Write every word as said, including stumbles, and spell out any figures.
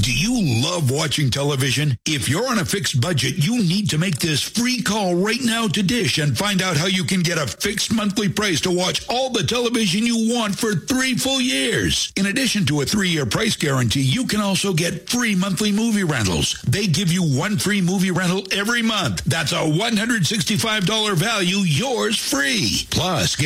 Do you love watching television? If you're on a fixed budget, you need to make this free call right now to Dish and find out how you can get a fixed monthly price to watch all the television you want for three full years. In addition to a three-year price guarantee, you can also get free monthly movie rentals. They give you one free movie rental every month. That's a one hundred sixty-five dollars value, yours free. Plus, get